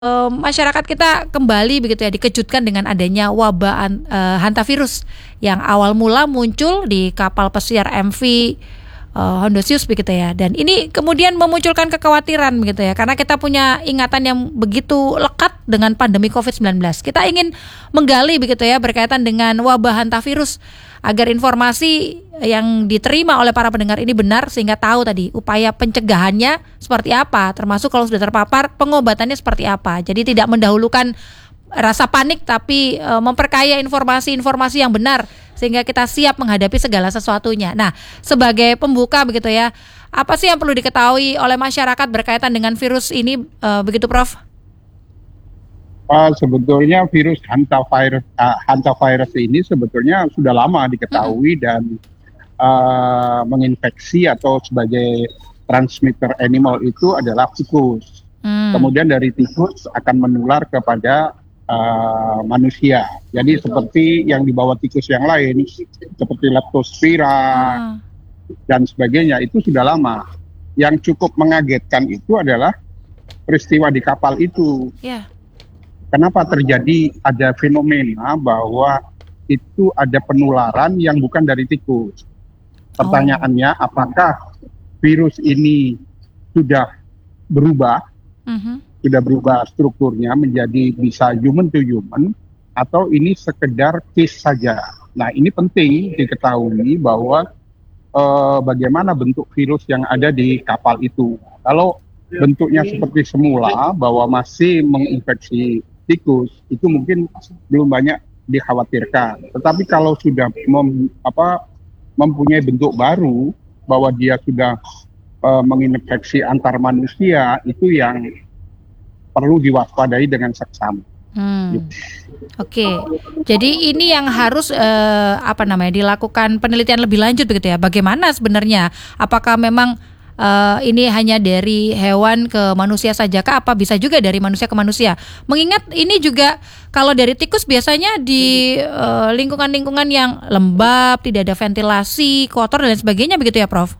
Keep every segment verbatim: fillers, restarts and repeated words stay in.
Eee, masyarakat kita kembali begitu ya dikejutkan dengan adanya wabah an eee, hantavirus yang awal mula muncul di kapal pesiar M V, eee, Hondozius begitu ya, dan ini kemudian memunculkan kekhawatiran begitu ya, karena kita punya ingatan yang begitu lekat dengan pandemi covid sembilan belas. Kita ingin menggali begitu ya berkaitan dengan wabah hantavirus agar informasi yang diterima oleh para pendengar ini benar sehingga tahu tadi upaya pencegahannya seperti apa, termasuk kalau sudah terpapar pengobatannya seperti apa. Jadi tidak mendahulukan rasa panik tapi e, memperkaya informasi-informasi yang benar sehingga kita siap menghadapi segala sesuatunya. Nah, sebagai pembuka begitu ya, apa sih yang perlu diketahui oleh masyarakat berkaitan dengan virus ini e, begitu Prof? Uh, sebetulnya virus hantavirus, uh, hantavirus ini sebetulnya sudah lama diketahui hmm. dan uh, menginfeksi atau sebagai transmitter animal itu adalah tikus. Hmm. Kemudian dari tikus akan menular kepada uh, manusia. Jadi seperti yang dibawa tikus yang lain, seperti leptospira hmm. dan sebagainya, itu sudah lama. Yang cukup mengagetkan itu adalah peristiwa di kapal itu. Yeah. Kenapa terjadi ada fenomena bahwa itu ada penularan yang bukan dari tikus? Pertanyaannya, oh. apakah virus ini sudah berubah, uh-huh. sudah berubah strukturnya menjadi bisa human to human, atau ini sekedar case saja? Nah, ini penting diketahui bahwa eh, bagaimana bentuk virus yang ada di kapal itu. Kalau bentuknya seperti semula, bahwa masih menginfeksi tikus, itu mungkin belum banyak dikhawatirkan. Tetapi kalau sudah mem, apa, mempunyai bentuk baru, bahwa dia sudah uh, menginfeksi antar manusia, itu yang perlu diwaspadai dengan seksama. Hmm. Gitu. Oke, jadi ini yang harus uh, apa namanya dilakukan penelitian lebih lanjut begitu ya. Bagaimana sebenarnya? Apakah memang Uh, ini hanya dari hewan ke manusia saja kah? Apa bisa juga dari manusia ke manusia? Mengingat ini juga kalau dari tikus biasanya di uh, lingkungan-lingkungan yang lembab, tidak ada ventilasi, kotor dan sebagainya begitu ya, Prof?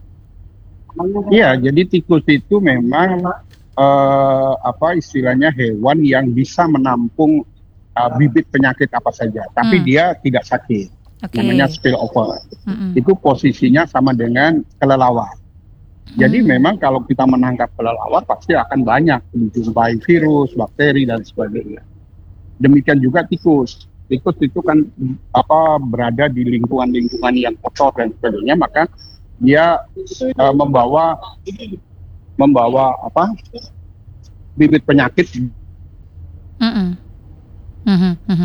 Iya, jadi tikus itu memang uh, apa istilahnya hewan yang bisa menampung uh, bibit penyakit apa saja, tapi hmm. dia tidak sakit. Okay. Namanya spillover. Hmm. Itu posisinya sama dengan kelelawar. Jadi hmm. memang kalau kita menangkap kelelawar pasti akan banyak menjumpai virus, bakteri dan sebagainya. Demikian juga tikus. Tikus itu kan apa berada di lingkungan-lingkungan yang kotor dan sebagainya, maka dia uh, membawa membawa apa bibit penyakit. Mm-mm. Mm-hmm. Mm-hmm.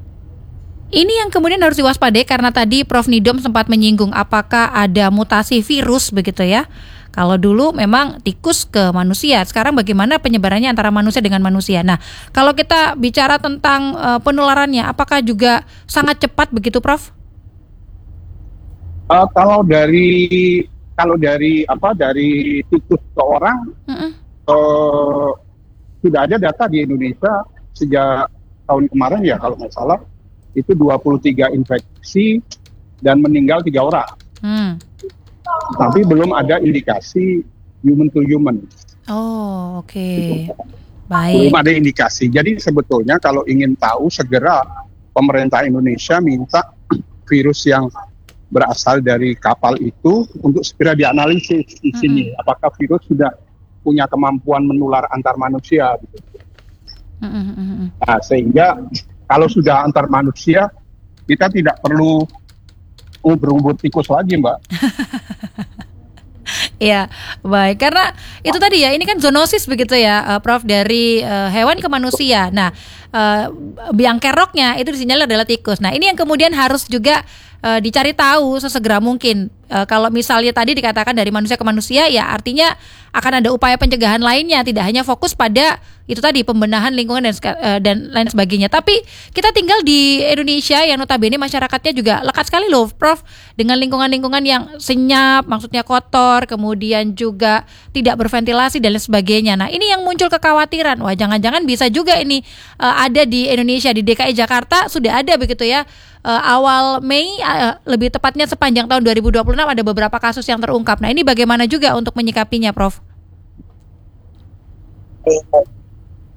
Ini yang kemudian harus diwaspadai karena tadi Prof Nidom sempat menyinggung apakah ada mutasi virus begitu ya. Kalau dulu memang tikus ke manusia, sekarang bagaimana penyebarannya antara manusia dengan manusia. Nah, kalau kita bicara tentang uh, penularannya, apakah juga sangat cepat begitu, Prof? Uh, kalau dari kalau dari apa dari tikus ke orang, uh-uh. uh, sudah ada data di Indonesia sejak tahun kemarin ya kalau nggak salah itu dua puluh tiga infeksi dan meninggal tiga orang. Hmm. Tapi belum ada indikasi human to human. Oh, oke. Okay. Baik. Belum ada indikasi. Jadi sebetulnya kalau ingin tahu segera pemerintah Indonesia minta virus yang berasal dari kapal itu untuk segera dianalisis di sini. Mm-hmm. Apakah virus sudah punya kemampuan menular antar manusia? Gitu. Mm-hmm. Nah, sehingga kalau sudah antar manusia, kita tidak perlu oh, berumput tikus lagi, Mbak. Iya, baik. Karena itu tadi ya, ini kan zoonosis begitu ya, uh, Prof, dari uh, hewan ke manusia. Nah, uh, biang keroknya itu disinyalir adalah tikus. Nah, ini yang kemudian harus juga uh, dicari tahu sesegera mungkin. Uh, kalau misalnya tadi dikatakan dari manusia ke manusia, ya artinya akan ada upaya pencegahan lainnya, tidak hanya fokus pada itu tadi pembenahan lingkungan dan uh, dan lain sebagainya. Tapi kita tinggal di Indonesia yang notabene masyarakatnya juga lekat sekali loh, Prof, dengan lingkungan-lingkungan yang senyap, maksudnya kotor, kemudian juga tidak berventilasi dan lain sebagainya. Nah, ini yang muncul kekhawatiran. Wah, jangan-jangan bisa juga ini uh, ada di Indonesia, di D K I Jakarta sudah ada begitu ya. Uh, awal Mei, uh, lebih tepatnya sepanjang tahun dua ribu dua puluh enam ada beberapa kasus yang terungkap. Nah, ini bagaimana juga untuk menyikapinya, Prof?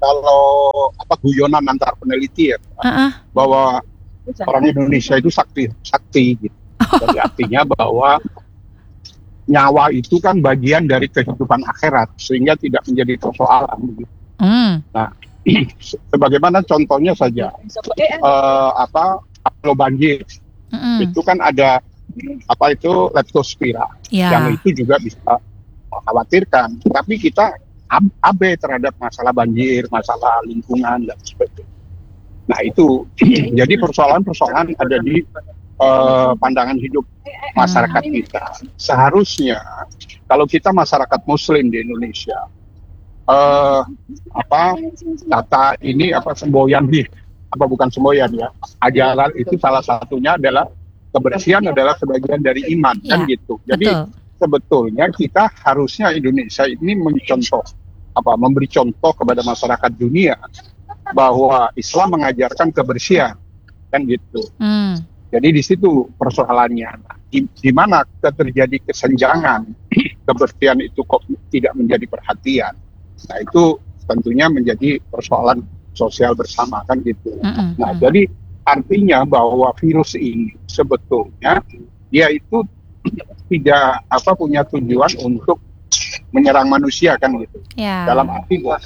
kalau apa guyonan antar peneliti ya, Uh-uh. bahwa orang Indonesia itu sakti, sakti gitu. Jadi artinya bahwa nyawa itu kan bagian dari kehidupan akhirat, sehingga tidak menjadi persoalan. Gitu. Mm. Nah, sebagaimana contohnya saja, uh, apa kalau banjir, Mm-mm. itu kan ada apa itu leptospira, Ya. yang itu juga bisa mengkhawatirkan. Tapi kita ab- abe terhadap masalah banjir, masalah lingkungan dan sebagainya. Nah itu, jadi persoalan-persoalan ada di uh, pandangan hidup masyarakat kita. Seharusnya kalau kita masyarakat Muslim di Indonesia, uh, apa kata ini apa semboyan nih, apa bukan semboyan ya? Ajaran itu salah satunya adalah kebersihan adalah sebagian dari iman, kan Ya, gitu. Jadi betul. sebetulnya kita harusnya Indonesia ini mencontoh apa memberi contoh kepada masyarakat dunia bahwa Islam mengajarkan kebersihan, kan gitu. Mm. Jadi di situ persoalannya. Nah, di, di mana terjadi kesenjangan, kebersihan itu kok tidak menjadi perhatian. Nah itu tentunya menjadi persoalan sosial bersama, kan gitu. Mm-mm. Nah jadi artinya bahwa virus ini sebetulnya dia itu tidak apa punya tujuan untuk menyerang manusia, kan gitu. Ya. Dalam arti bahwa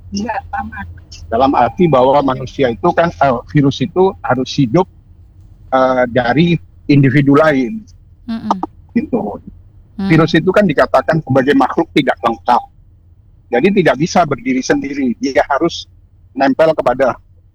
dalam arti bahwa manusia itu kan eh, virus itu harus hidup eh, dari individu lain, Mm-mm. gitu. Mm. Virus itu kan dikatakan sebagai makhluk tidak lengkap, jadi tidak bisa berdiri sendiri. Dia harus nempel kepada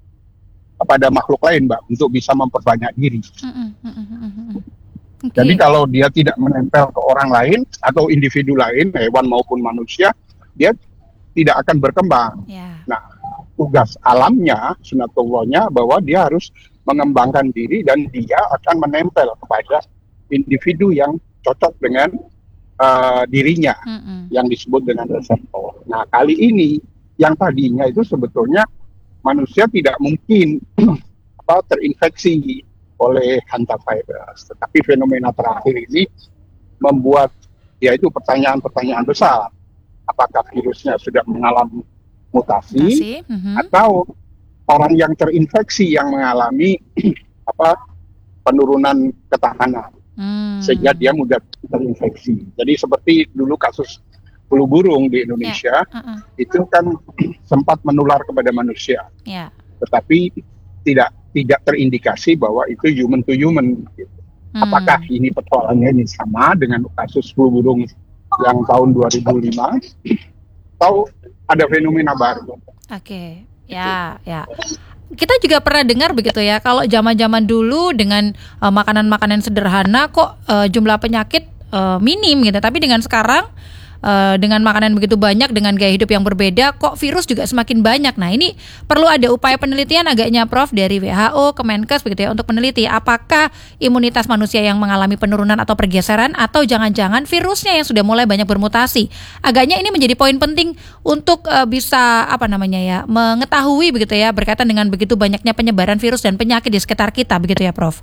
kepada makhluk lain, Mbak, untuk bisa memperbanyak diri. Mm-mm. Mm-mm. Mm-mm. Oke. Jadi kalau dia tidak menempel ke orang lain atau individu lain, hewan maupun manusia, dia tidak akan berkembang. Ya. Nah, tugas alamnya, sunatullahnya, bahwa dia harus mengembangkan diri dan dia akan menempel kepada individu yang cocok dengan uh, dirinya, Mm-mm. yang disebut dengan reseptor. Nah, kali ini yang tadinya itu sebetulnya manusia tidak mungkin apa, terinfeksi oleh hantavirus, tetapi fenomena terakhir ini membuat yaitu pertanyaan-pertanyaan besar. Apakah virusnya sudah mengalami mutasi, Mutasi. Mhm. atau orang yang terinfeksi yang mengalami apa penurunan ketahanan Mm. sehingga dia mudah terinfeksi. Jadi seperti dulu kasus flu burung di Indonesia, Uh-uh. itu kan sempat menular kepada manusia, Ya. tetapi tidak tidak terindikasi bahwa itu human to human. Gitu. Mm. Apakah ini persoalannya ini sama dengan kasus flu burung yang tahun dua ribu lima atau ada fenomena baru? Oke, ya, ya. Kita juga pernah dengar begitu ya, kalau zaman-zaman dulu dengan uh, makanan-makanan sederhana kok uh, jumlah penyakit uh, minim gitu. Tapi dengan sekarang uh, dengan makanan begitu banyak, dengan gaya hidup yang berbeda, kok virus juga semakin banyak. Nah ini perlu ada upaya penelitian agaknya Prof dari W H O, Kemenkes begitu ya, untuk meneliti apakah imunitas manusia yang mengalami penurunan atau pergeseran, atau jangan-jangan virusnya yang sudah mulai banyak bermutasi. Agaknya ini menjadi poin penting untuk uh, bisa apa namanya ya, mengetahui begitu ya, berkaitan dengan begitu banyaknya penyebaran virus dan penyakit di sekitar kita begitu ya Prof.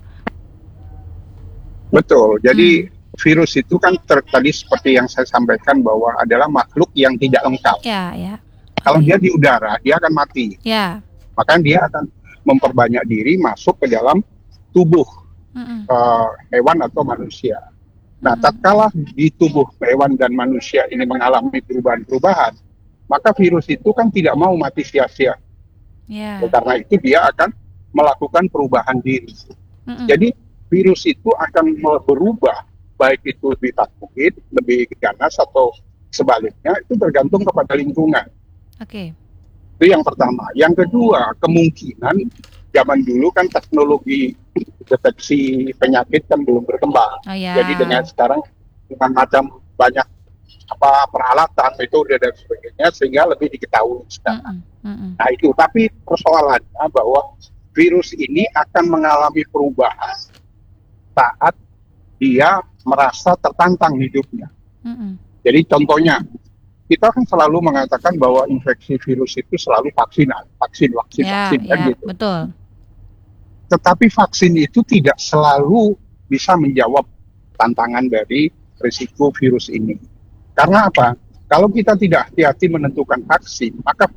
Betul. Jadi hmm. virus itu kan ter- tadi seperti yang saya sampaikan bahwa adalah makhluk yang tidak lengkap. Ya, ya. Kalau dia di udara, dia akan mati. Ya. Maka dia akan memperbanyak diri masuk ke dalam tubuh uh, hewan atau manusia. Nah, tatkala di tubuh hewan dan manusia ini mengalami perubahan-perubahan, maka virus itu kan tidak mau mati sia-sia. Ya. Karena itu dia akan melakukan perubahan diri. Mm-mm. Jadi virus itu akan berubah, baik itu lebih takut, lebih ganas atau sebaliknya, itu tergantung kepada lingkungan. Oke. Itu yang pertama. Yang kedua, kemungkinan zaman dulu kan teknologi deteksi penyakit kan belum berkembang. Oh, ya. Jadi dengan sekarang dengan macam banyak apa peralatan, metode dan sebagainya, sehingga lebih diketahui sekarang. Mm-mm. Mm-mm. Nah itu, tapi persoalannya bahwa virus ini akan mengalami perubahan saat dia merasa tertantang hidupnya. Mm-mm. Jadi contohnya, kita kan selalu mengatakan bahwa infeksi virus itu selalu vaksinan, vaksin, vaksin, Ya, vaksin, kan ya, gitu. betul. Tetapi vaksin itu tidak selalu bisa menjawab tantangan dari risiko virus ini. Karena apa? Kalau kita tidak hati-hati menentukan vaksin, maka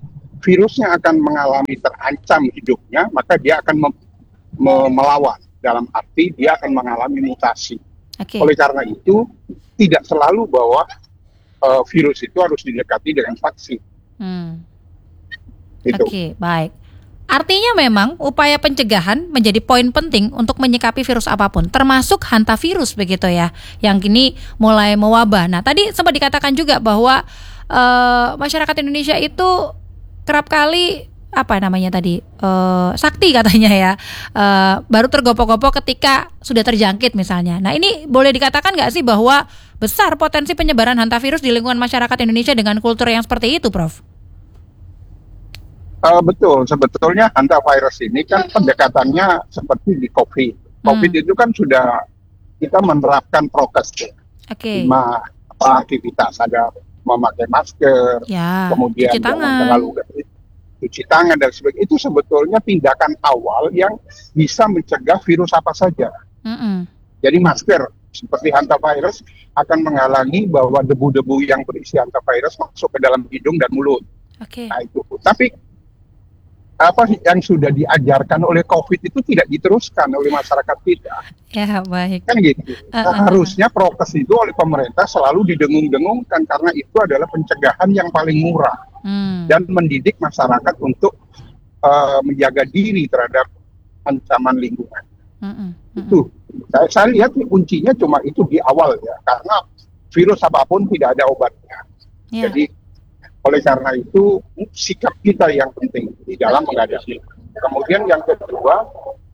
virusnya akan mengalami terancam hidupnya, maka dia akan mem- me- melawan. Dalam arti dia akan mengalami mutasi. Oke. Oleh karena itu, tidak selalu bahwa uh, virus itu harus didekati dengan vaksin. Hmm. Gitu. Oke, baik. Artinya memang upaya pencegahan menjadi poin penting untuk menyikapi virus apapun, termasuk hantavirus begitu ya, yang kini mulai mewabah. Nah, tadi sempat dikatakan juga bahwa uh, masyarakat Indonesia itu kerap kali apa namanya tadi uh, sakti katanya ya, uh, baru tergopoh-gopoh ketika sudah terjangkit misalnya. Nah, ini boleh dikatakan nggak sih bahwa besar potensi penyebaran hantavirus di lingkungan masyarakat Indonesia dengan kultur yang seperti itu, Prof? Uh, betul, sebetulnya hantavirus ini kan pendekatannya seperti di COVID. COVID Hmm. itu kan sudah kita menerapkan prokes, Oke. Okay. lima apa, aktivitas, ada memakai masker, Ya, kemudian cuci jangan tangan. terlalu cuci tangan dan sebagainya. Itu sebetulnya tindakan awal yang bisa mencegah virus apa saja. Mm-mm. Jadi masker seperti hantavirus akan menghalangi bahwa debu-debu yang berisi hantavirus masuk ke dalam hidung dan mulut. Oke. Nah itu. Tapi apa yang sudah diajarkan oleh COVID itu tidak diteruskan oleh masyarakat kita. Ya, baik. Kan gitu. Uh, uh, uh. Harusnya prokes itu oleh pemerintah selalu didengung-dengungkan karena itu adalah pencegahan yang paling murah Hmm. dan mendidik masyarakat untuk uh, menjaga diri terhadap ancaman lingkungan. Mm-mm. Mm-mm. Itu saya, saya lihat kuncinya cuma itu di awal ya, karena virus apapun tidak ada obatnya. Ya. Jadi oleh karena itu sikap kita yang penting di dalam menghadapi. Kemudian yang kedua,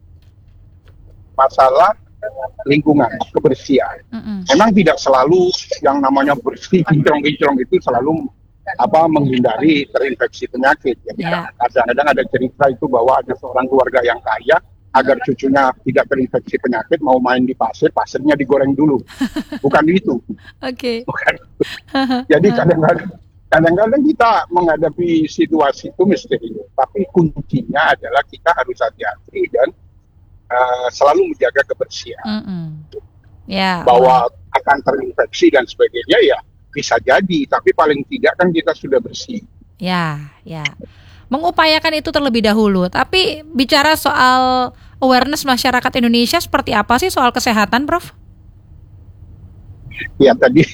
masalah lingkungan, kebersihan. Mm-mm. Memang tidak selalu yang namanya bersih, kinclong-kinclong itu selalu apa menghindari terinfeksi penyakit. Jadi Ya. kadang-kadang ada cerita itu bahwa ada seorang keluarga yang kaya agar cucunya tidak terinfeksi penyakit mau main di pasir, pasirnya digoreng dulu. Bukan itu. Oke. Bukan. Jadi kadang-kadang kadang-kadang kita menghadapi situasi itu misterius, tapi kuncinya adalah kita harus hati-hati dan uh, selalu menjaga kebersihan. Mm-mm. Ya. Bahwa akan terinfeksi dan sebagainya ya bisa jadi, tapi paling tidak kan kita sudah bersih. Ya, ya. Mengupayakan itu terlebih dahulu. Tapi bicara soal awareness masyarakat Indonesia seperti apa sih soal kesehatan, Prof? Ya tadi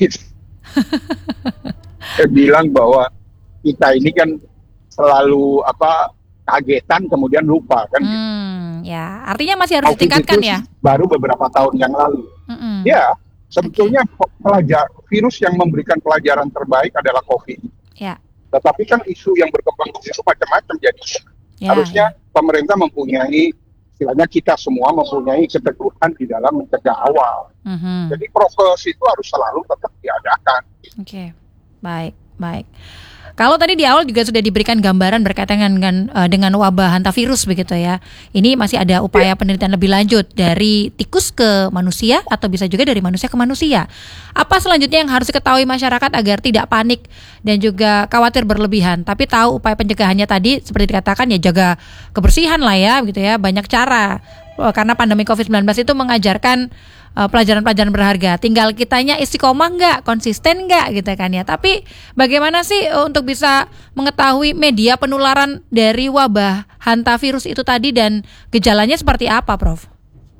saya bilang bahwa kita ini kan selalu apa kagetan kemudian lupa kan. Hmm, ya. Artinya masih harus COVID ditingkatkan itu ya. baru beberapa tahun yang lalu. Mm-mm. Ya, sebetulnya pelajar virus yang memberikan pelajaran terbaik adalah COVID. Ya. Tetapi kan isu yang berkembang itu macam-macam jadi Ya, harusnya ya. pemerintah mempunyai, istilahnya kita semua mempunyai keteguhan di dalam mencegah awal. Mhm. Jadi prokes itu harus selalu tetap diadakan. Oke, baik, baik. Kalau tadi di awal juga sudah diberikan gambaran berkaitan dengan uh, dengan wabah hantavirus begitu ya. Ini masih ada upaya penelitian lebih lanjut dari tikus ke manusia atau bisa juga dari manusia ke manusia. Apa selanjutnya yang harus diketahui masyarakat agar tidak panik dan juga khawatir berlebihan, tapi tahu upaya pencegahannya tadi seperti dikatakan ya jaga kebersihan lah ya gitu ya. Banyak cara. Uh, karena pandemi covid sembilan belas itu mengajarkan Uh, pelajaran-pelajaran berharga. Tinggal kitanya istiqomah nggak, konsisten nggak gitu kan ya. Tapi bagaimana sih uh, untuk bisa mengetahui media penularan dari wabah hantavirus itu tadi dan gejalanya seperti apa, Prof?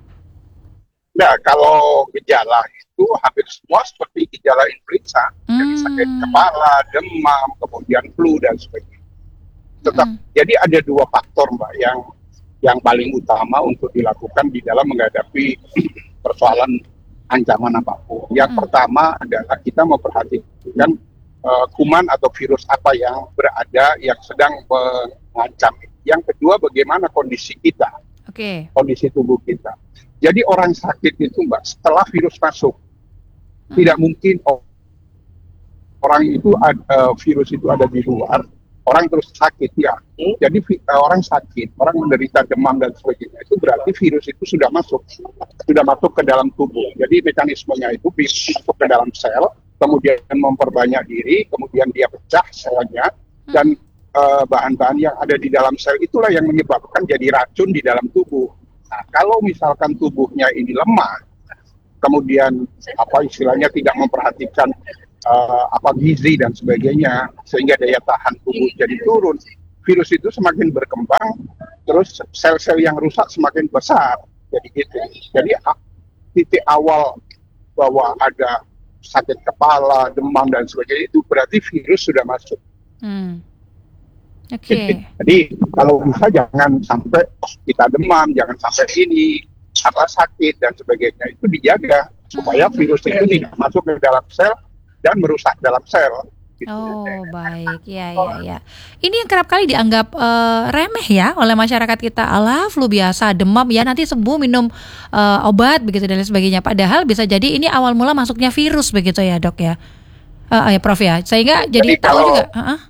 Nah, kalau gejala itu hampir semua seperti gejala influenza, hmm. jadi sakit kepala, demam, kemudian flu dan sebagainya. Tetap, hmm. jadi ada dua faktor Mbak yang yang paling utama untuk dilakukan di dalam menghadapi persoalan ancaman apapun. Yang hmm. pertama adalah kita memperhatikan uh, kuman atau virus apa yang berada yang sedang mengancam. Yang kedua, bagaimana kondisi kita, okay. kondisi tubuh kita. Jadi orang sakit itu Mbak, setelah virus masuk, hmm. tidak mungkin oh, orang itu ada, virus itu ada di luar, orang terus sakit ya. Hmm. Jadi uh, orang sakit, orang menderita demam dan sebagainya, itu berarti virus itu sudah masuk, sudah masuk ke dalam tubuh. Jadi mekanismenya itu bisa masuk ke dalam sel, kemudian memperbanyak diri, kemudian dia pecah selnya, hmm. dan uh, bahan-bahan yang ada di dalam sel itulah yang menyebabkan jadi racun di dalam tubuh. Nah, kalau misalkan tubuhnya ini lemah, kemudian apa istilahnya tidak memperhatikan uh, apa gizi dan sebagainya, sehingga daya tahan tubuh jadi turun, virus itu semakin berkembang, terus sel-sel yang rusak semakin besar. Jadi gitu. Jadi titik awal bahwa ada sakit kepala, demam dan sebagainya itu berarti virus sudah masuk. Hmm. Oke. Okay. Jadi kalau bisa jangan sampai kita demam, jangan sampai ini apa sakit dan sebagainya, itu dijaga supaya virus itu tidak masuk ke dalam sel dan merusak dalam sel. Gitu. Oh baik, ya ya ya. Ini yang kerap kali dianggap uh, remeh ya oleh masyarakat kita. Alah, flu biasa, demam ya nanti sembuh minum uh, obat begitu dan lain sebagainya. Padahal bisa jadi ini awal mula masuknya virus begitu ya dok ya. Uh, ya Prof ya. Sehingga jadi, jadi tahu kalau, juga. Uh-uh.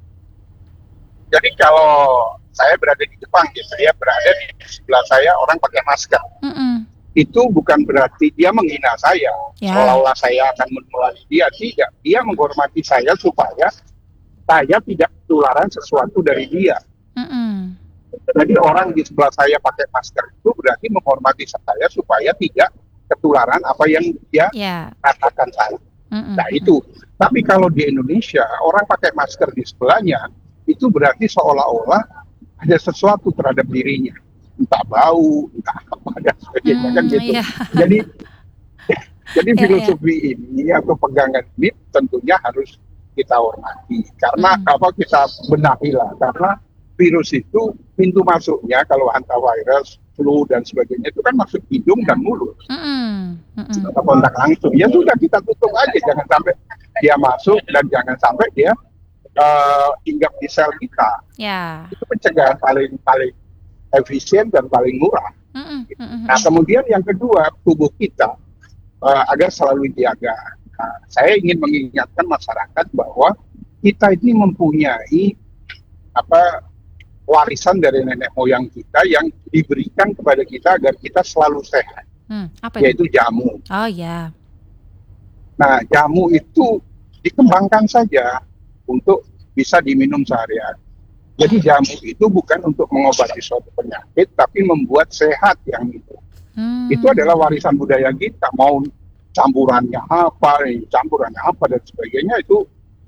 Jadi kalau saya berada di Jepang gitu ya, berada di sebelah saya orang pakai masker. Mm-mm. Itu bukan berarti dia menghina saya, ya. Seolah-olah saya akan menulari dia, tidak. Dia menghormati saya supaya saya tidak ketularan sesuatu dari dia. Mm-mm. Jadi orang di sebelah saya pakai masker itu berarti menghormati saya supaya tidak ketularan apa yang dia ya. Katakan saya. Mm-mm. Nah itu. Tapi kalau di Indonesia orang pakai masker di sebelahnya itu berarti seolah-olah ada sesuatu terhadap dirinya. Entah bau, entah apa dan sebagainya hmm, kan gitu. Iya. Jadi, jadi filosofi iya, iya. ini atau pegangan ini tentunya harus kita hormati karena hmm. apa kita benahi lah karena virus itu pintu masuknya kalau hantavirus, flu dan sebagainya itu kan masuk hidung dan mulut. Hmm. Hmm. Kontak langsung ya sudah kita tutup aja, jangan sampai dia masuk dan jangan sampai dia uh, hinggap di sel kita. Yeah. Itu pencegahan paling paling efisien dan paling murah. Mm-mm, mm-mm. Nah kemudian yang kedua tubuh kita uh, agar selalu dijaga. Nah, saya ingin mengingatkan masyarakat bahwa kita ini mempunyai apa warisan dari nenek moyang kita yang diberikan kepada kita agar kita selalu sehat, hmm, apa yaitu jamu. Oh ya. Nah jamu itu dikembangkan saja untuk bisa diminum sehari-hari. Jadi jamu itu bukan untuk mengobati suatu penyakit, tapi membuat sehat yang itu. Hmm. Itu adalah warisan budaya kita. Mau campurannya apa, campurannya apa dan sebagainya itu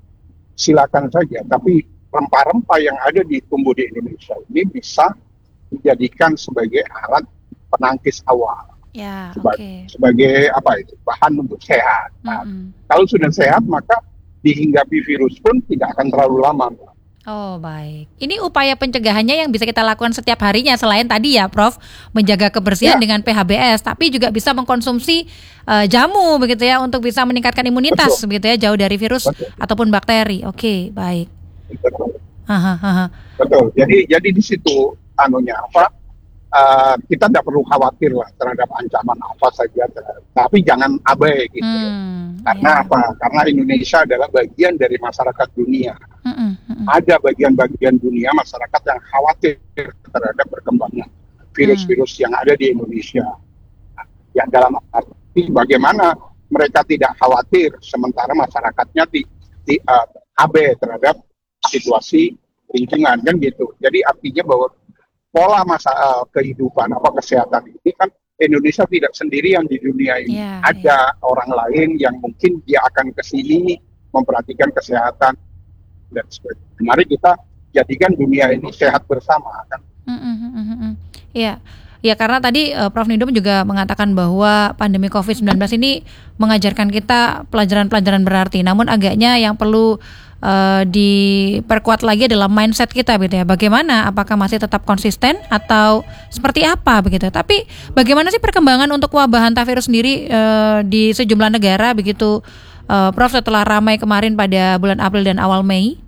silakan saja. Tapi rempah-rempah yang ada di tumbuh di Indonesia ini bisa dijadikan sebagai alat penangkis awal. Ya, Seba- okay. Sebagai apa itu bahan untuk sehat. Nah, mm-hmm. Kalau sudah sehat maka dihinggapi virus pun tidak akan terlalu lama. Oh baik, ini upaya pencegahannya yang bisa kita lakukan setiap harinya selain tadi ya Prof menjaga kebersihan ya. Dengan P H B S, tapi juga bisa mengkonsumsi uh, jamu begitu ya untuk bisa meningkatkan imunitas. Betul. Begitu ya jauh dari virus. Betul. Ataupun bakteri. Oke okay, baik. Betul. Aha, aha. Betul. Jadi jadi di situ anunya apa? Uh, kita tidak perlu khawatir lah terhadap ancaman apa saja, tapi jangan abai gitu. Hmm, Karena iya. apa? Karena Indonesia adalah bagian dari masyarakat dunia. Mm-mm, mm-mm. Ada bagian-bagian dunia masyarakat yang khawatir terhadap perkembangan virus-virus mm. yang ada di Indonesia. Yang dalam arti bagaimana mereka tidak khawatir sementara masyarakatnya di, di, uh, abai terhadap situasi lingkungan kan gitu. Jadi artinya bahwa pola masa uh, kehidupan apa kesehatan ini kan Indonesia tidak sendirian di dunia ini. Yeah, ada yeah. orang lain yang mungkin dia akan ke sini memperhatikan kesehatan dan sebagainya. Mari kita jadikan dunia ini sehat bersama kan. Mm-hmm. Iya. Ya karena tadi uh, Prof Nidom juga mengatakan bahwa pandemi covid sembilan belas ini mengajarkan kita pelajaran-pelajaran berarti. Namun agaknya yang perlu uh, diperkuat lagi adalah mindset kita gitu ya. Bagaimana? Apakah masih tetap konsisten atau seperti apa begitu? Tapi bagaimana sih perkembangan untuk wabah hantavirus sendiri uh, di sejumlah negara begitu uh, Prof setelah ramai kemarin pada bulan April dan awal Mei?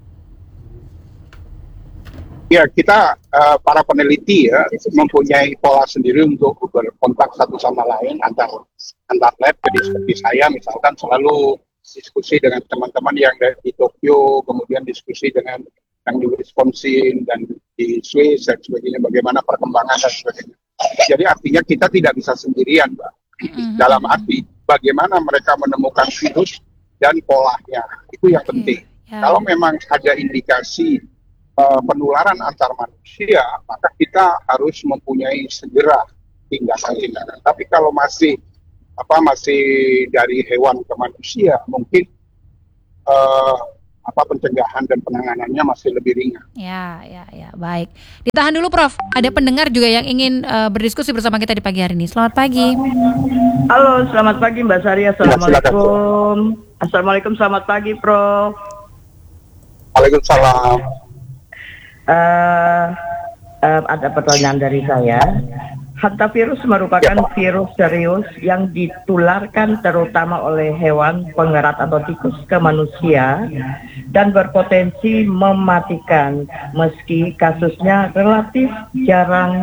Ya, kita uh, para peneliti ya mempunyai pola sendiri untuk berkontak satu sama lain antar antar lab. Jadi seperti saya misalkan selalu diskusi dengan teman-teman yang dari di Tokyo, kemudian diskusi dengan yang di Wisconsin dan di Swiss dan sebagainya, bagaimana perkembangan dan sebagainya. Jadi artinya kita tidak bisa sendirian, Mbak. Mm-hmm. Dalam arti bagaimana mereka menemukan virus dan polanya, itu yang penting. Yeah. Kalau memang ada indikasi penularan antar manusia, maka kita harus mempunyai segera tindakan-tindakan. Tapi kalau masih apa masih dari hewan ke manusia, mungkin uh, apa pencegahan dan penanganannya masih lebih ringan. Ya, ya, ya, baik. Ditahan dulu, Prof. Ada pendengar juga yang ingin uh, berdiskusi bersama kita di pagi hari ini. Selamat pagi. Halo, selamat pagi Mbak Sari. Assalamualaikum. Ya, Assalamualaikum, selamat pagi, Prof. Waalaikumsalam. Uh, uh, ada pertanyaan dari saya. Hantavirus merupakan ya, virus serius yang ditularkan terutama oleh hewan pengerat atau tikus ke manusia dan berpotensi mematikan, meski kasusnya relatif jarang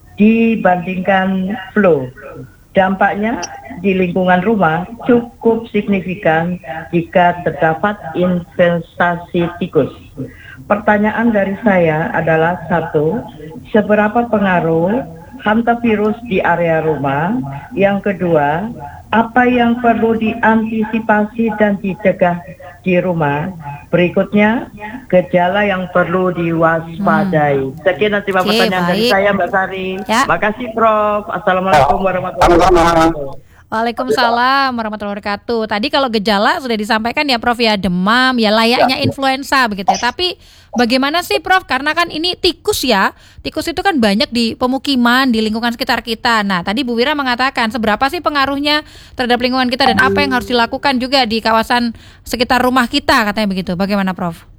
dibandingkan flu. Dampaknya di lingkungan rumah cukup signifikan jika terdapat infestasi tikus. Pertanyaan dari saya adalah satu, seberapa pengaruh hantavirus di area rumah? Yang kedua, apa yang perlu diantisipasi dan dicegah di rumah? Berikutnya, gejala yang perlu diwaspadai. Hmm. Sekian nanti okay, pertanyaan baik. dari saya, Mbak Sari. Ya. Makasih, Prof. Assalamualaikum warahmatullahi wabarakatuh. Waalaikumsalam warahmatullahi wabarakatuh. Tadi kalau gejala sudah disampaikan ya Prof ya, demam, ya layaknya influenza begitu ya. Tapi bagaimana sih Prof? Karena kan ini tikus ya. Tikus itu kan banyak di pemukiman, di lingkungan sekitar kita. Nah, tadi Bu Wira mengatakan seberapa sih pengaruhnya terhadap lingkungan kita dan apa yang harus dilakukan juga di kawasan sekitar rumah kita, katanya begitu. Bagaimana Prof?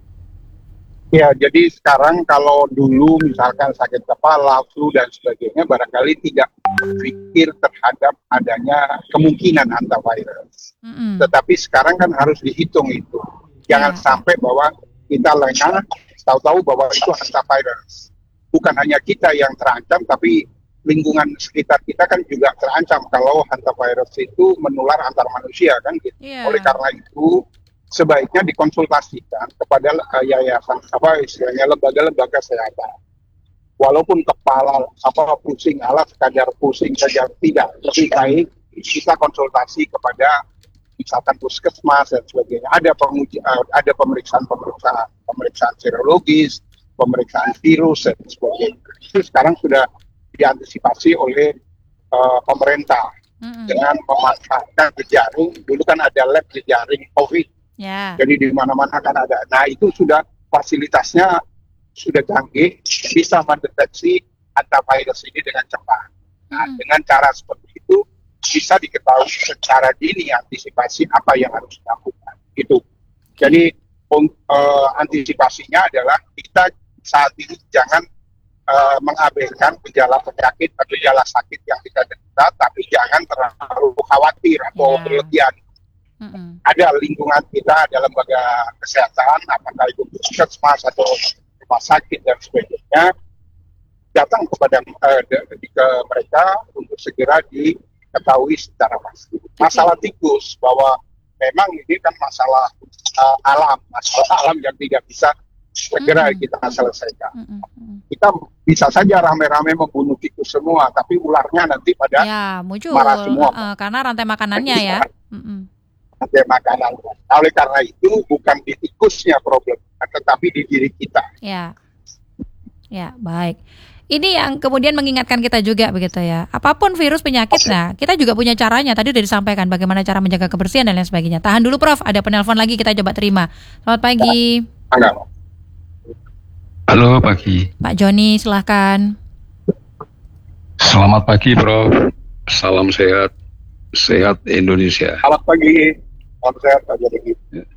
Ya, jadi sekarang kalau dulu misalkan sakit kepala, flu dan sebagainya, barangkali tidak berpikir terhadap adanya kemungkinan hantavirus. Mm-hmm. Tetapi sekarang kan harus dihitung itu. Jangan yeah. sampai bahwa kita lengah, tahu-tahu bahwa itu hantavirus. Bukan hanya kita yang terancam, tapi lingkungan sekitar kita kan juga terancam kalau hantavirus itu menular antar manusia kan gitu. Yeah. Oleh karena itu, sebaiknya dikonsultasikan kepada uh, yayasan apa istilahnya lembaga-lembaga kesehatan. Walaupun kepala apa pusing ala sekadar pusing saja tidak, lebih baik kita konsultasi kepada misalkan puskesmas dan sebagainya. Ada penguji, uh, ada pemeriksaan-pemeriksaan, pemeriksaan serologis, pemeriksaan virus dan sebagainya. Itu sekarang sudah diantisipasi oleh uh, pemerintah mm-hmm. dengan memanfaatkan jejaring. Dulu kan ada lab jejaring COVID. Yeah. Jadi di mana-mana kan ada. Nah itu sudah fasilitasnya sudah canggih, bisa mendeteksi hantavirus ini dengan cepat. Nah hmm. dengan cara seperti itu bisa diketahui secara dini antisipasi apa yang harus dilakukan. Itu. Jadi um, uh, antisipasinya adalah kita saat ini jangan uh, mengabaikan gejala penyakit atau gejala sakit yang kita derita, tapi jangan terlalu khawatir atau yeah. berlebihan. Mm-hmm. Ada lingkungan kita, ada lembaga kesehatan, apakah itu puskesmas atau rumah sakit dan sebagainya, datang kepada uh, de, de, ke mereka untuk segera diketahui secara pasti. Masalah tikus bahwa memang ini kan masalah uh, alam, masalah alam yang tidak bisa segera mm-hmm. kita selesaikan. Mm-hmm. Kita bisa saja rame-rame membunuh tikus semua, tapi ularnya nanti pada ya, muncul, marah semua. Uh, karena rantai makanannya ya. Mm-hmm. Rantai makanan. Nah, oleh karena itu bukan di tikusnya problem, tetapi di diri kita. Ya, ya baik. Ini yang kemudian mengingatkan kita juga begitu ya. Apapun virus penyakit, okay. nah kita juga punya caranya. Tadi sudah disampaikan bagaimana cara menjaga kebersihan dan lain sebagainya. Tahan dulu Prof, ada penelpon lagi kita coba terima. Selamat pagi. Enggak. Halo pagi. Pak Joni silahkan. Selamat pagi Prof. Salam sehat, sehat Indonesia. Selamat pagi. Salam sehat Pak Joni.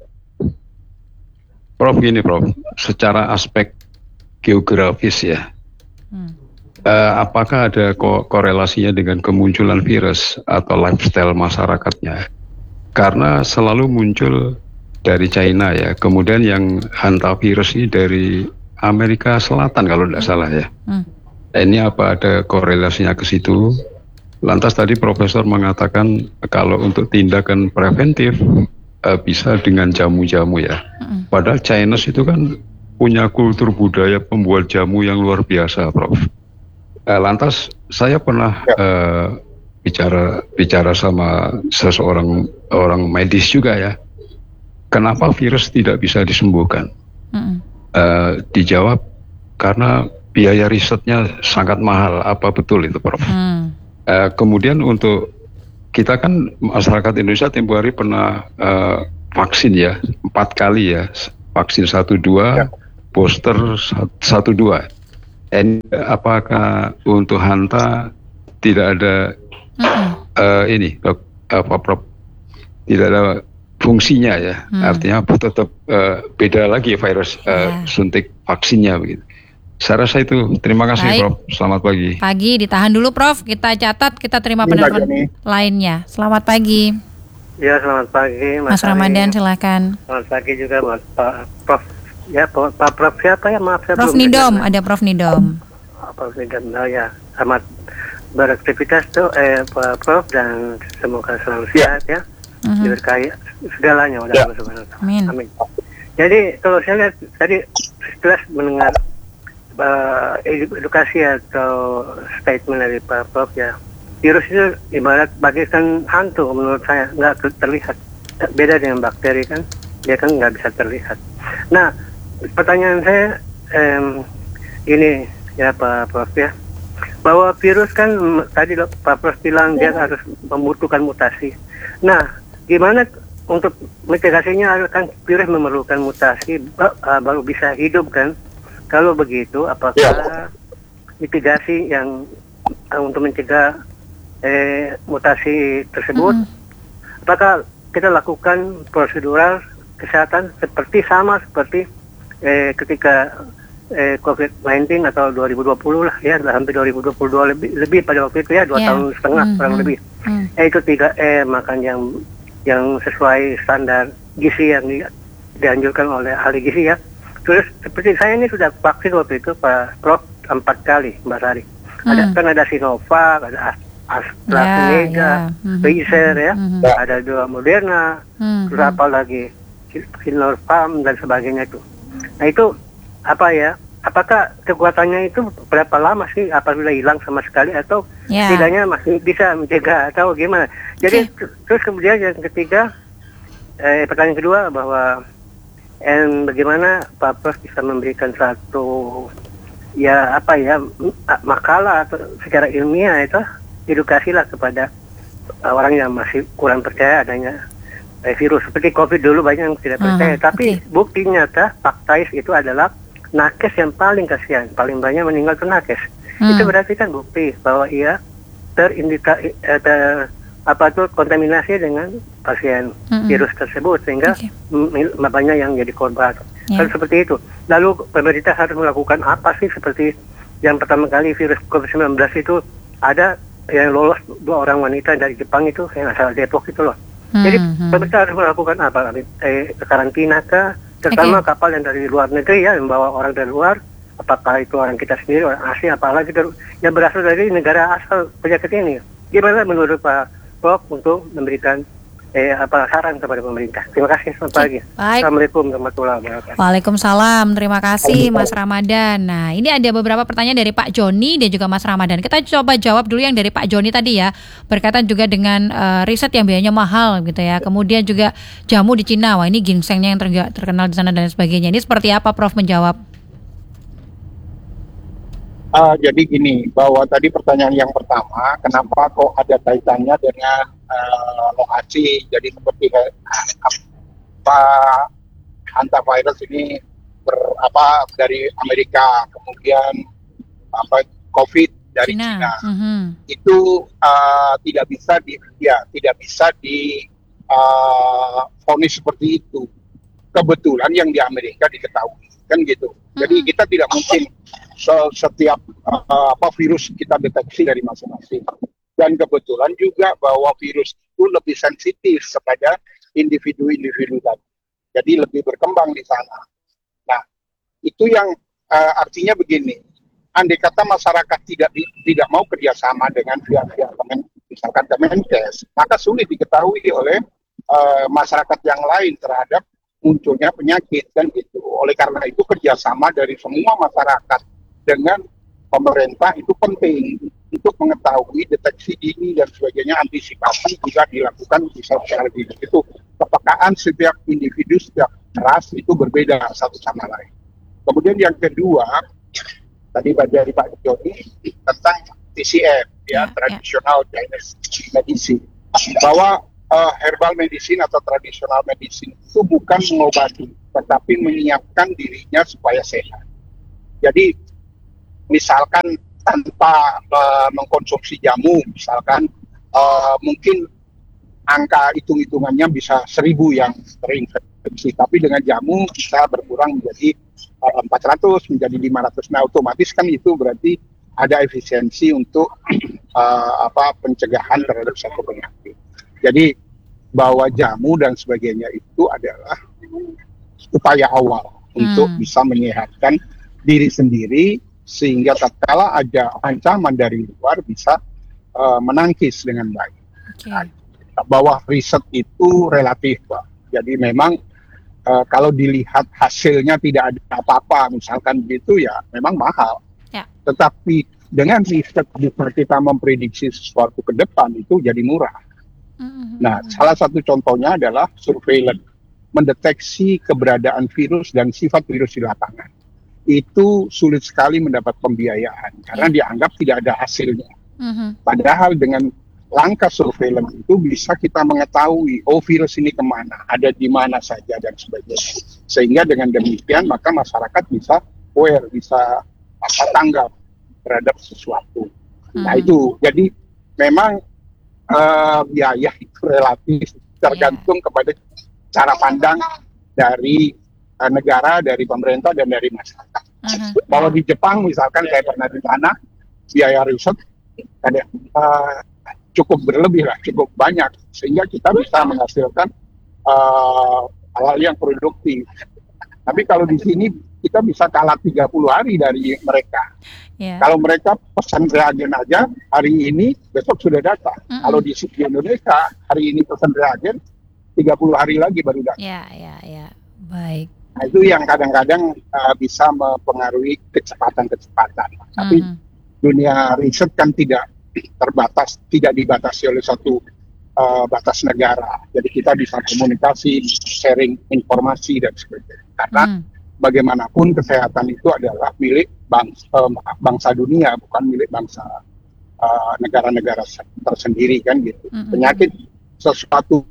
Prof gini Prof, secara aspek geografis ya, hmm. eh, apakah ada ko- korelasinya dengan kemunculan virus atau lifestyle masyarakatnya? Karena selalu muncul dari China ya, kemudian yang hantavirus ini dari Amerika Selatan kalau tidak salah ya. Hmm. Ini apa ada korelasinya ke situ? Lantas tadi Profesor mengatakan kalau untuk tindakan preventif uh, bisa dengan jamu-jamu ya. Mm. Padahal Chinese itu kan punya kultur budaya pembuat jamu yang luar biasa, Prof. Uh, lantas saya pernah uh, bicara bicara sama seseorang orang medis juga ya. Kenapa virus tidak bisa disembuhkan? Mm. Uh, dijawab karena biaya risetnya sangat mahal. Apa betul itu, Prof? Mm. Uh, kemudian untuk kita kan masyarakat Indonesia tempoh hari pernah uh, vaksin ya empat kali ya vaksin satu dua, ya. Booster satu dua. And apakah untuk Hanta tidak ada mm-hmm. uh, ini, apa Prof? Tidak ada fungsinya ya, mm. artinya tetap uh, beda lagi virus uh, yeah. suntik vaksinnya begitu. Saya rasa itu. Terima kasih. Baik. Prof. Selamat pagi. Pagi, ditahan dulu Prof. Kita catat, kita terima penelpon lainnya. Selamat pagi. Ya, selamat pagi Mas, Mas Ramadan, silakan. Selamat pagi juga buat Pak Prof. Ya, Pak Prof siapa ya? Maaf saya Prof Nidom, ada Prof Nidom. Oh, Prof Nidom, oh ya, selamat beraktivitas tuh eh Pak Prof, dan semoga selalu sehat ya. Uh-huh. Diberkahi segalanya udah ya. Amin. Amin. Jadi kalau saya lihat tadi setelah mendengar uh, edukasi atau statement dari Pak Prof ya, virus itu ibarat bagaikan hantu menurut saya, nggak terlihat. Beda dengan bakteri kan, dia kan nggak bisa terlihat. Nah, pertanyaan saya um, ini ya Pak Prof ya, bahwa virus kan tadi Pak Prof bilang dia harus membutuhkan mutasi. Nah, gimana untuk mitigasinya? Kan virus memerlukan mutasi uh, baru bisa hidup kan? Kalau begitu, apakah ya. mitigasi yang uh, untuk mencegah eh, mutasi tersebut, mm-hmm. apakah kita lakukan prosedural kesehatan seperti sama seperti eh, ketika eh, covid sembilan belas atau dua ribu dua puluh lah ya, hampir dua ribu dua puluh dua lebih lebih pada waktu itu ya, dua yeah. tahun setengah mm-hmm. kurang lebih. Mm. Eh, itu tiga eh makan yang yang sesuai standar gizi yang di, dianjurkan oleh ahli gizi ya. Terus seperti saya ini sudah vaksin waktu itu Pak Prof empat kali Mbak Sari. Ada mm. kan ada Sinovac, ada AstraZeneca, yeah, yeah. Pfizer ya, mm-hmm. ada juga Moderna, mm-hmm. terus apa lagi Sinopharm dan sebagainya itu. Nah itu apa ya? Apakah kekuatannya itu berapa lama sih apabila hilang sama sekali, atau yeah. tidaknya masih bisa menjaga atau gimana? Jadi okay. terus kemudian yang ketiga, eh, pertanyaan kedua bahwa and bagaimana Pak Prof bisa memberikan satu ya apa ya makalah atau secara ilmiah itu edukasilah kepada uh, orang yang masih kurang percaya adanya eh, virus seperti COVID dulu, banyak yang tidak percaya. Uh-huh. Tapi okay. bukti nyata faktais itu adalah nakes yang paling kasihan, paling banyak meninggal itu nakes. Hmm. Itu berarti kan bukti bahwa ia terindika eh, ter, apa tuh kontaminasi dengan pasien hmm. virus tersebut, sehingga okay. m- banyak yang jadi korban. Yeah. Kan seperti itu. Lalu pemerintah harus melakukan apa sih? Seperti yang pertama kali virus covid sembilan belas itu ada yang lolos dua orang wanita dari Jepang itu, yang asal Depok itu loh. Hmm, Jadi hmm. pemerintah harus melakukan apa? Eh, karantina kah? Terutama okay. kapal yang dari luar negeri ya, yang membawa orang dari luar. Apakah itu orang kita sendiri, orang asing, apalagi dari, yang berasal dari negara asal penyakit ini. Gimana menurut Pak Prof untuk memberikan eh, apa saran kepada pemerintah? Terima kasih, selamat pagi. Baik. Assalamualaikum warahmatullahi wabarakatuh. Waalaikumsalam, terima kasih Mas Ramadan. Nah, ini ada beberapa pertanyaan dari Pak Joni dan juga Mas Ramadan. Kita coba jawab dulu yang dari Pak Joni tadi ya, berkaitan juga dengan uh, riset yang biayanya mahal gitu ya. Kemudian juga jamu di Cina, wah ini ginsengnya yang ter- terkenal di sana dan sebagainya. Ini seperti apa Prof menjawab? Uh, jadi gini, bahwa tadi pertanyaan yang pertama, kenapa kok ada kaitannya dengan uh, lokasi, jadi seperti uh, apa hantavirus ini ber, apa dari Amerika, kemudian apa COVID dari Cina, Cina. Mm-hmm. Itu uh, tidak bisa di, ya tidak bisa di uh, vonis seperti itu. Kebetulan yang di Amerika diketahui, kan gitu. Jadi mm-hmm. kita tidak mungkin setiap uh, apa virus kita deteksi dari masing-masing, dan kebetulan juga bahwa virus itu lebih sensitif kepada individu-individu tadi, jadi lebih berkembang di sana. Nah itu yang uh, artinya begini, andai kata masyarakat tidak di, tidak mau kerjasama dengan pihak-pihak misalkan Kemenkes, maka sulit diketahui oleh uh, masyarakat yang lain terhadap munculnya penyakit, dan gitu. Oleh karena itu kerjasama dari semua masyarakat dengan pemerintah itu penting untuk mengetahui deteksi dini dan sebagainya, antisipasi juga dilakukan bisa secara dini. Itu kepekaan setiap individu, setiap ras itu berbeda satu sama lain. Kemudian yang kedua, tadi dari Pak Joni tentang T C M ya, ya tradisional Chinese medicine, bahwa uh, herbal medicine atau traditional medicine itu bukan mengobati, tetapi menyiapkan dirinya supaya sehat. Jadi misalkan tanpa uh, mengkonsumsi jamu, misalkan uh, mungkin angka hitung-hitungannya bisa seribu yang terinfeksi, tapi dengan jamu bisa berkurang menjadi uh, empat ratus, menjadi lima ratus. Nah, otomatis kan itu berarti ada efisiensi untuk uh, apa pencegahan terhadap satu penyakit. Jadi bahwa jamu dan sebagainya itu adalah upaya awal hmm. untuk bisa menyehatkan diri sendiri, sehingga tatkala ada ancaman dari luar bisa uh, menangkis dengan baik. Okay. Nah, bahwa riset itu relatif, Pak. Jadi memang uh, kalau dilihat hasilnya tidak ada apa-apa, misalkan gitu ya, memang mahal. Ya. Tetapi dengan riset bisa kita memprediksi sesuatu ke depan itu jadi murah. Mm-hmm. Nah, salah satu contohnya adalah surveillance, mendeteksi keberadaan virus dan sifat virus di lapangan. Itu sulit sekali mendapat pembiayaan karena yeah. dianggap tidak ada hasilnya. Mm-hmm. Padahal dengan langkah surveillance itu bisa kita mengetahui, oh virus ini kemana, ada di mana saja dan sebagainya. Sehingga dengan demikian maka masyarakat bisa aware, bisa apa tanggap terhadap sesuatu. Mm-hmm. Nah itu, jadi memang uh, biaya itu relatif tergantung yeah. kepada cara pandang dari uh, negara, dari pemerintah dan dari masyarakat. Mm-hmm. Kalau di Jepang misalkan saya pernah di sana, biaya riset ada uh, cukup berlebih lah, cukup banyak, sehingga kita bisa menghasilkan uh, hal-hal yang produktif. Tapi kalau di sini kita bisa kalah tiga puluh hari dari mereka. Yeah. Kalau mereka pesan reagen aja hari ini, besok sudah datang. Mm-hmm. Kalau di, di Indonesia hari ini pesan reagen, tiga puluh hari lagi baru datang. Ya, ya, ya, baik. Nah, itu yang kadang-kadang uh, bisa mempengaruhi kecepatan-kecepatan. Mm-hmm. Tapi dunia riset kan tidak terbatas, tidak dibatasi oleh satu uh, batas negara. Jadi kita bisa komunikasi, sharing informasi dan sebagainya. Karena mm. bagaimanapun kesehatan itu adalah milik bangsa, uh, bangsa dunia, bukan milik bangsa uh, negara-negara tersendiri kan gitu. Mm-hmm. Penyakit sesuatu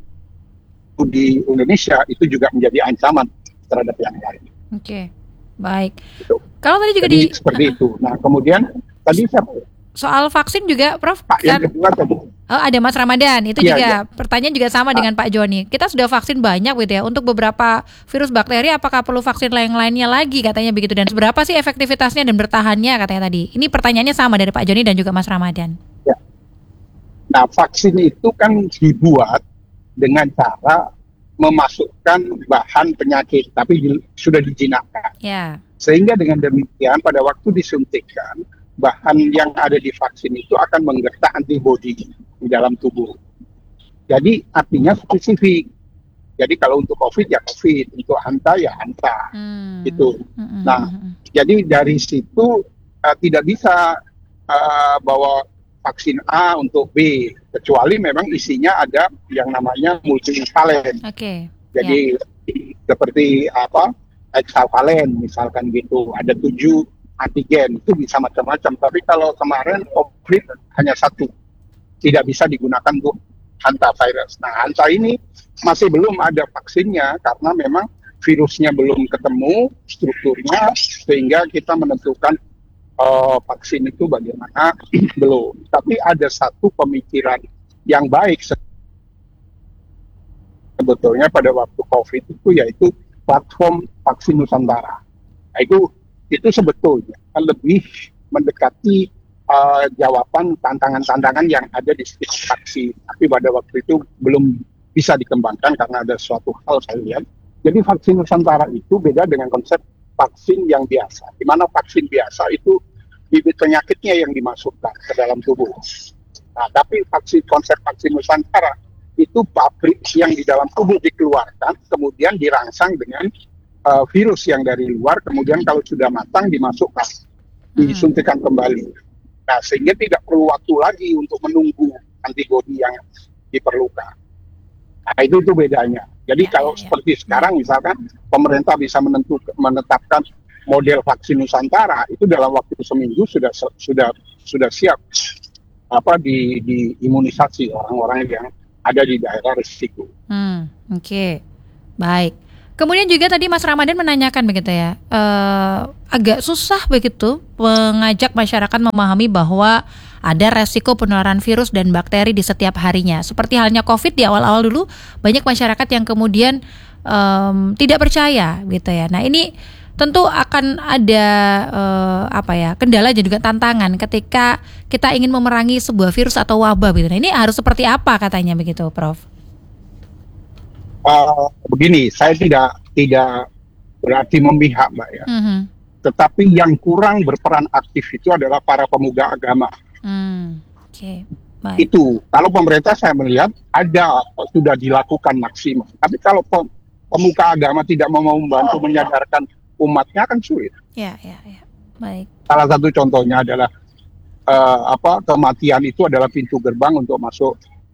di Indonesia itu juga menjadi ancaman terhadap yang lain. Oke, okay. Baik. Gitu. Kalau tadi juga Jadi, di seperti uh-huh. itu. Nah kemudian tadi siapa? Soal vaksin juga, Prof. Pak, kan, yang kedua tadi. Oh, ada Mas Ramadan, itu ya, juga ya. Pertanyaan juga sama ah. dengan Pak Joni. Kita sudah vaksin banyak gitu ya. Untuk beberapa virus bakteri, apakah perlu vaksin lain-lainnya lagi katanya begitu. Dan seberapa sih efektivitasnya dan bertahannya katanya tadi. Ini pertanyaannya sama dari Pak Joni dan juga Mas Ramadan. Ya. Nah, vaksin itu kan dibuat dengan cara memasukkan bahan penyakit, tapi di, sudah dijinakkan. Ya. Sehingga dengan demikian pada waktu disuntikkan, bahan yang ada di vaksin itu akan menggertak antibodi di dalam tubuh. Jadi artinya spesifik. Jadi kalau untuk COVID ya COVID, untuk hanta ya hanta, hmm. gitu. Hmm. Nah, hmm. jadi dari situ uh, tidak bisa uh, bawa vaksin A untuk B, kecuali memang isinya ada yang namanya multivalen. Oke. Okay. Jadi yeah. seperti apa hexavalen misalkan gitu, ada tujuh antigen, itu bisa macam-macam. Tapi kalau kemarin COVID hanya satu, tidak bisa digunakan untuk hantavirus. Nah, hanta ini masih belum ada vaksinnya karena memang virusnya belum ketemu strukturnya, sehingga kita menentukan uh, vaksin itu bagaimana belum. Tapi ada satu pemikiran yang baik sebetulnya pada waktu COVID itu, yaitu platform vaksin Nusantara. Nah, itu itu sebetulnya lebih mendekati uh, jawaban tantangan-tantangan yang ada di sekitar vaksin. Tapi pada waktu itu belum bisa dikembangkan karena ada suatu hal saya lihat. Jadi vaksin Nusantara itu beda dengan konsep vaksin yang biasa. Di mana vaksin biasa itu bibit penyakitnya yang dimasukkan ke dalam tubuh. Nah, tapi vaksin konsep vaksin Nusantara itu pabrik yang di dalam tubuh dikeluarkan, kemudian dirangsang dengan Uh, virus yang dari luar, kemudian kalau sudah matang dimasukkan, disuntikan kembali. Nah, sehingga tidak perlu waktu lagi untuk menunggu antibodi yang diperlukan. Nah, itu itu bedanya. Jadi ya, kalau ya, seperti ya. sekarang misalkan pemerintah bisa menentukan, menetapkan model vaksin Nusantara, itu dalam waktu seminggu sudah sudah sudah siap apa di diimunisasi orang-orang yang ada di daerah risiko. Hmm, oke, okay. Baik. Kemudian juga tadi Mas Ramadan menanyakan begitu ya, uh, agak susah begitu mengajak masyarakat memahami bahwa ada resiko penularan virus dan bakteri di setiap harinya. Seperti halnya COVID di awal-awal dulu, banyak masyarakat yang kemudian um, tidak percaya gitu ya. Nah ini tentu akan ada uh, apa ya kendala dan juga tantangan ketika kita ingin memerangi sebuah virus atau wabah gitu. Nah ini harus seperti apa katanya begitu, Prof? Uh, begini, saya tidak tidak berarti memihak, Mbak ya. Mm-hmm. Tetapi yang kurang berperan aktif itu adalah para pemuka agama. Mm, Oke, okay. Itu kalau pemerintah saya melihat ada sudah dilakukan maksimal. Tapi kalau pemuka agama tidak mau membantu menyadarkan umatnya akan sulit. Ya, ya, ya. Baik. Salah satu contohnya adalah uh, apa kematian itu adalah pintu gerbang untuk masuk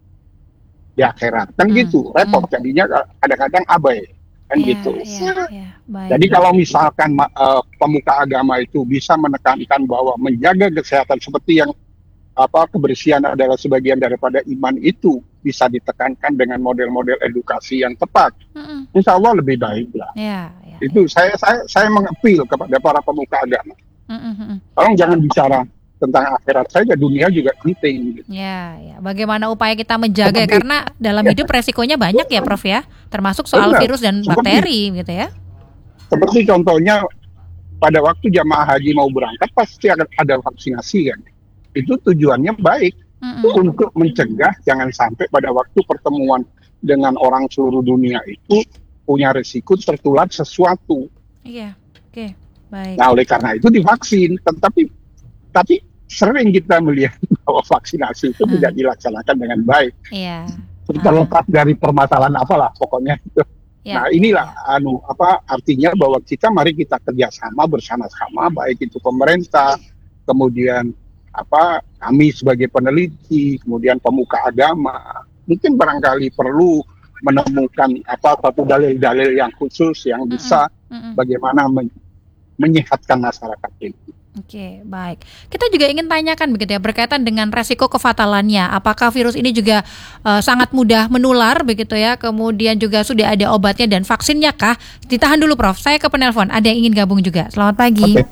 di akhirat, kan hmm, gitu, repot hmm. jadinya kadang-kadang abai, kan ya, gitu. Ya, ya. Jadi kalau misalkan uh, pemuka agama itu bisa menekankan bahwa menjaga kesehatan seperti yang apa kebersihan adalah sebagian daripada iman itu bisa ditekankan dengan model-model edukasi yang tepat, hmm. insya Allah lebih baik lah. Ya, ya, itu ya. saya saya saya mengapil kepada para pemuka agama, hmm. tolong jangan bicara tentang akhirat saja, dunia juga penting. Gitu. Ya, ya, bagaimana upaya kita menjaga seperti, karena dalam hidup resikonya banyak ya, Prof ya, termasuk soal benar, virus dan seperti, bakteri, gitu ya. Seperti contohnya pada waktu jamaah haji mau berangkat pasti akan ada vaksinasi kan, itu tujuannya baik mm-hmm. untuk mencegah jangan sampai pada waktu pertemuan dengan orang seluruh dunia itu punya risiko tertular sesuatu. Iya, oke, okay. Baik. Nah oleh karena itu divaksin, tetapi Tapi sering kita melihat bahwa vaksinasi itu hmm. tidak dilaksanakan dengan baik. Iya. Terlepas dari permasalahan apalah pokoknya. Ya. Nah inilah anu apa artinya bahwa kita mari kita kerjasama bersama-sama, baik itu pemerintah, kemudian apa kami sebagai peneliti, kemudian pemuka agama, mungkin barangkali perlu menemukan apa satu dalil-dalil yang khusus yang bisa mm-hmm. bagaimana men- menyehatkan masyarakat ini. Oke, baik. Kita juga ingin tanyakan begitu ya berkaitan dengan resiko kefatalannya. Apakah virus ini juga uh, sangat mudah menular begitu ya? Kemudian juga sudah ada obatnya dan vaksinnya kah? Ditahan dulu, Prof. Saya ke penelpon. Ada yang ingin gabung juga. Selamat pagi. Oke.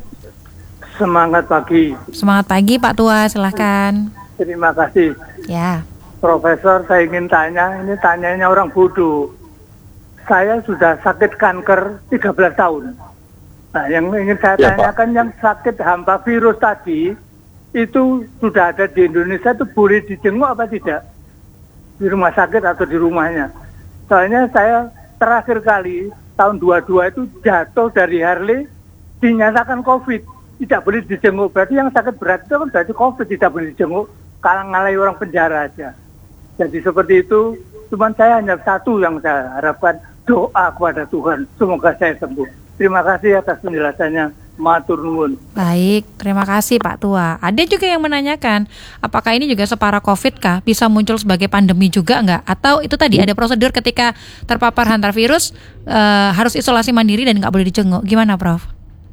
Semangat pagi. Semangat pagi, Pak Tua. Silakan. Terima kasih. Ya. Profesor, saya ingin tanya. Ini tanyanya orang bodoh. Saya sudah sakit kanker tiga belas tahun. Nah, yang ingin saya ya, tanyakan Pak. Yang sakit hampa virus tadi itu sudah ada di Indonesia, itu boleh dijenguk apa tidak? Di rumah sakit atau di rumahnya? Soalnya saya terakhir kali tahun dua puluh dua itu jatuh dari Harley dinyatakan COVID, tidak boleh dijenguk. Berarti yang sakit berat itu kan berarti COVID, tidak boleh dijenguk, kalang ngalai orang penjara aja. Jadi seperti itu. Cuman saya hanya satu yang saya harapkan, doa kepada Tuhan, semoga saya sembuh. Terima kasih atas penjelasannya. Matur nuwun. Baik, terima kasih Pak Tua. Ada juga yang menanyakan, apakah ini juga separah COVID kah? Bisa muncul sebagai pandemi juga enggak? Atau itu tadi ada prosedur ketika terpapar hantavirus uh, harus isolasi mandiri dan nggak boleh dijenguk? Gimana, Prof?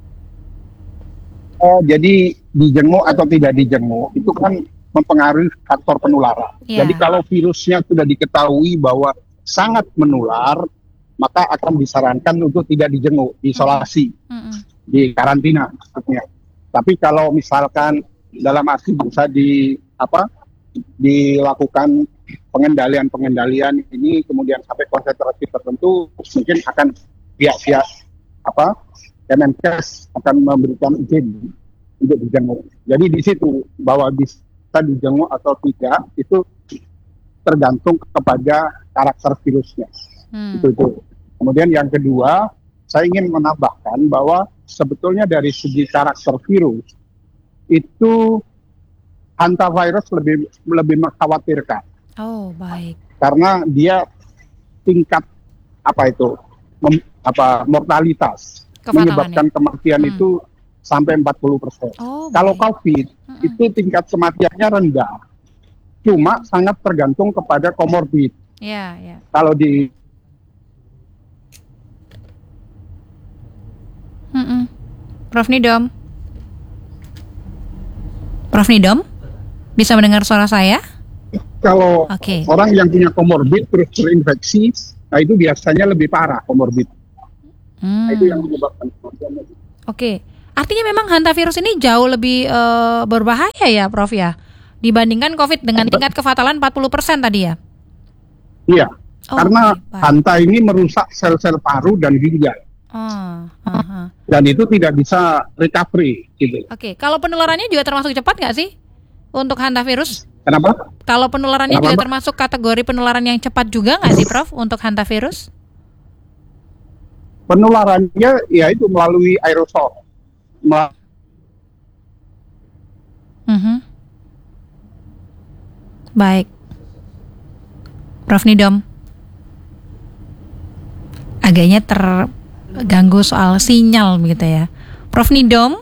Oh, jadi dijenguk atau tidak dijenguk itu kan mempengaruhi faktor penularan. Yeah. Jadi kalau virusnya sudah diketahui bahwa sangat menular, maka akan disarankan untuk tidak dijenguk, diisolasi, mm-hmm. di karantina maksudnya. Tapi kalau misalkan dalam arti bisa di apa dilakukan pengendalian-pengendalian ini kemudian sampai konsentrasi tertentu, mungkin akan pihak-pihak apa Kemenkes akan memberikan izin untuk dijenguk. Jadi di situ bahwa bisa dijenguk atau tidak itu tergantung kepada karakter virusnya. Hmm. Itu itu. Kemudian yang kedua, saya ingin menambahkan bahwa sebetulnya dari segi karakter virus itu hantavirus lebih lebih mengkhawatirkan. Oh, baik. Karena dia tingkat apa itu mem, apa mortalitas menyebabkan kematian hmm. itu sampai empat puluh persen. Oh, kalau COVID hmm. itu tingkat kematiannya rendah. Cuma sangat tergantung kepada komorbid. Ya, ya. Kalau di Mm-mm. Prof Nidom, Prof Nidom, bisa mendengar suara saya? kalau Oke. orang yang punya komorbid terus terinfeksi, nah itu biasanya lebih parah komorbid. Hmm. Nah, itu yang menyebabkan kematian. Oke, artinya memang hantavirus ini jauh lebih eh, berbahaya ya, Prof ya, dibandingkan COVID dengan tingkat kefatalan empat puluh persen tadi ya? Iya, Oh, karena oke, baik. hanta ini merusak sel-sel paru dan ginjal, Oh, aha. dan itu tidak bisa recovery, gitu. Oke, kalau penularannya juga termasuk cepat nggak sih untuk hantavirus? Kenapa? Kalau penularannya Kenapa, juga Mbak? termasuk kategori penularan yang cepat juga nggak sih, Prof, untuk hantavirus? Penularannya ya itu melalui aerosol. Mel- Mhm. Baik, Prof Nidom. Agaknya terganggu soal sinyal begitu ya, Prof Nidom.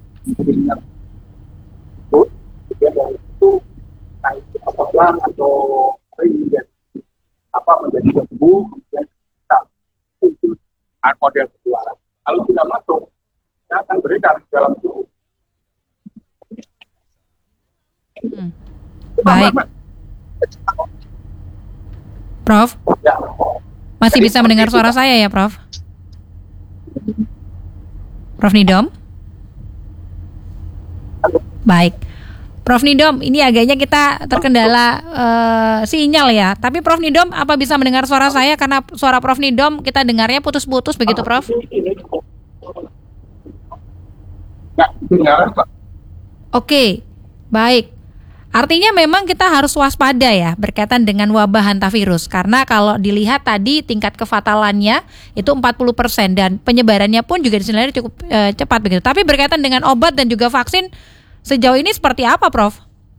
atau apa menjadi debu, kemudian kita muncul model penularan. Kalau tidak masuk, kita akan beredar di dalam tubuh. Hmm. Baik, Prof. Ya. Masih bisa mendengar suara saya ya, Prof? Prof Nidom? Baik. Prof Nidom, ini agaknya kita terkendala eh, sinyal ya. Tapi Prof Nidom, apa bisa mendengar suara saya? Karena suara Prof Nidom kita dengarnya putus-putus begitu, Prof? Nah, dengar, Pak. Oke, baik. Artinya memang kita harus waspada ya berkaitan dengan wabah hantavirus. Karena kalau dilihat tadi tingkat kefatalannya itu empat puluh persen dan penyebarannya pun juga sebenarnya cukup eh, cepat begitu. Tapi berkaitan dengan obat dan juga vaksin sejauh ini seperti apa, Prof?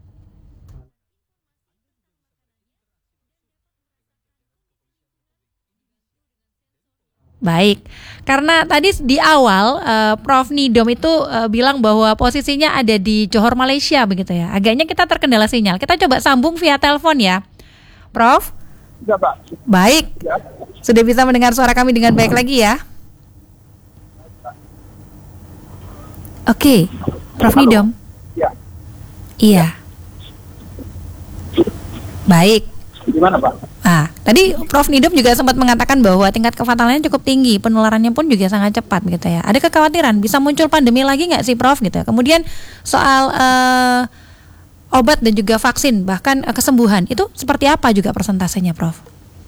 Baik, karena tadi di awal uh, Prof Nidom itu uh, bilang bahwa posisinya ada di Johor, Malaysia begitu ya. Agaknya kita terkendala sinyal. Kita coba sambung via telepon ya, Prof. Ya, Pak. Baik, Ya. sudah bisa mendengar suara kami dengan baik lagi ya. Oke, Prof Nidom. Ya. Iya. Baik. Gimana, Pak? Nah, tadi Prof Nidom juga sempat mengatakan bahwa tingkat kefatalannya cukup tinggi, penularannya pun juga sangat cepat gitu ya. Ada kekhawatiran bisa muncul pandemi lagi nggak sih, Prof gitu ya. Kemudian soal uh, obat dan juga vaksin bahkan uh, kesembuhan itu seperti apa juga persentasenya, Prof?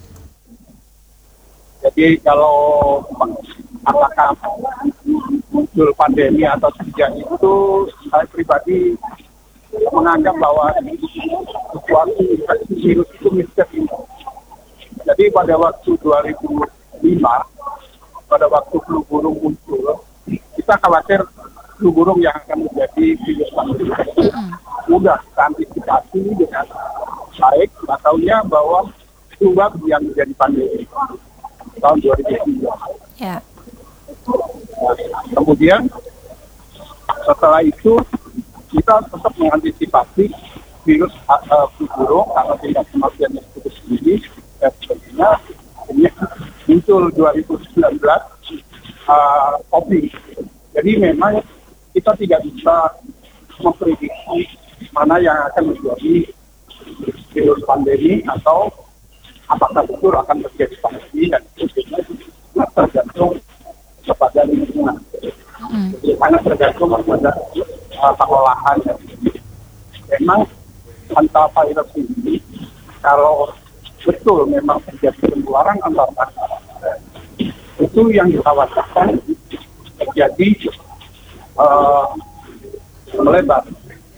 Jadi kalau apakah muncul pandemi atau tidak itu saya pribadi menganggap bahwa situasi infeksi virus itu misteri. Jadi pada waktu dua ribu lima, pada waktu flu burung muncul, kita khawatir flu burung yang akan menjadi virus pandemi. Mudah kita antisipasi dengan baik, tahunya bahwa flu babi yang menjadi pandemi tahun dua ribu sembilan. Ya. Kemudian setelah itu kita tetap mengantisipasi virus uh, flu burung karena tingkat kematiannya cukup tinggi dan sebagainya. Ini muncul dua ribu sembilan belas uh, COVID. Jadi memang kita tidak bisa memprediksi mana yang akan menjadi virus pandemi atau apakah betul akan terjadi pandemi dan sebagainya. Sangat tergantung kepada lingkungan. Mm. Jadi sangat tergantung kepada uh, pengolahan. Memang hantavirus ini kalau betul memang terjadi penularan antar masyarakat, itu yang dikhawatirkan terjadi uh, melebar.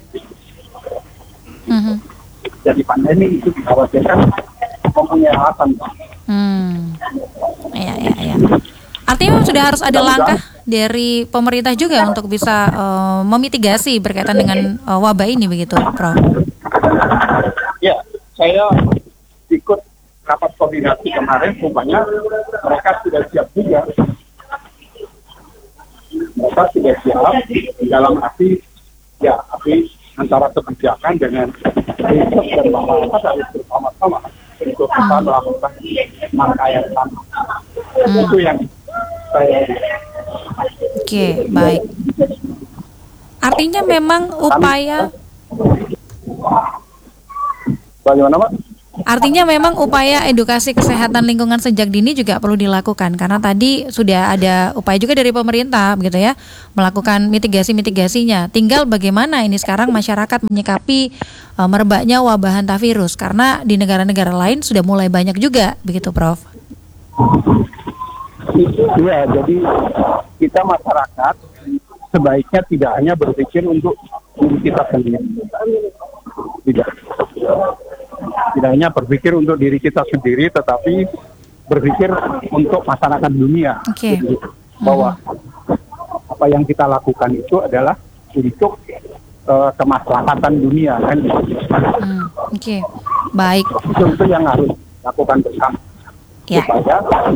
Mm-hmm. Jadi pandemi itu dikhawatirkan mempunyai alasan. Hmm. Ya, ya, ya. Artinya memang sudah harus ada langkah dari pemerintah juga untuk bisa uh, memitigasi berkaitan dengan uh, wabah ini begitu, Prof. Ya, saya ikut rapat koordinasi kemarin, rupanya mereka sudah siap juga. Mereka sudah siap dalam arti, ya, arti antara kebijakan dengan riset dan masyarakat harus bersama-sama untuk kita melakukan langkah yang sama. Hmm. Itu yang saya. Oke, baik. Artinya memang upaya Bagaimana, Pak? Artinya memang upaya edukasi kesehatan lingkungan sejak dini juga perlu dilakukan, karena tadi sudah ada upaya juga dari pemerintah begitu ya, melakukan mitigasi-mitigasinya. Tinggal bagaimana ini sekarang masyarakat menyikapi uh, merebaknya wabah hantavirus, karena di negara-negara lain sudah mulai banyak juga begitu, Prof. Iya, jadi kita masyarakat sebaiknya tidak hanya berpikir untuk diri kita sendiri. Tidak. Tidak hanya berpikir untuk diri kita sendiri, tetapi berpikir untuk masyarakat dunia. Oke. Jadi, bahwa hmm. apa yang kita lakukan itu adalah untuk uh, kemaslahatan dunia, kan? Hmm. Oke, okay. Baik. Itu, itu yang harus lakukan bersama. Ya. Supaya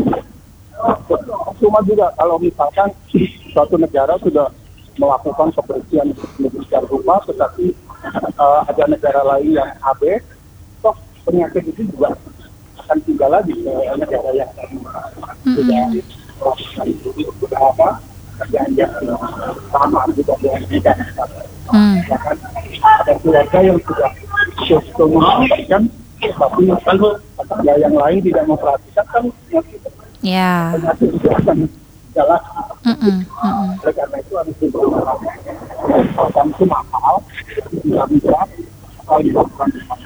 cuma juga kalau misalkan suatu negara sudah melakukan kebersihan sedemikian rupa, tetapi uh, ada negara lain yang abe, toh penyakit itu juga akan tinggal lagi ke negara yang sudah melakukan beberapa kerjaan yang sama juga dengan kita. Bahkan ada keluarga yang sudah sudah memperhatikan, tapi tetangga yang lain tidak memperhatikan, kan ya. penyakit itu akan jalan. Mm-mm, mm-mm. Oleh karena itu harus diperhatikan. Kalau itu mahal, tidak bisa, kalau dilakukan.